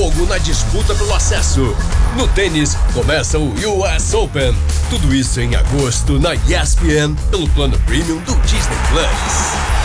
fogo na disputa pelo acesso. No tênis, começa o US Open. Tudo isso em agosto na ESPN, pelo plano premium do Disney Plus.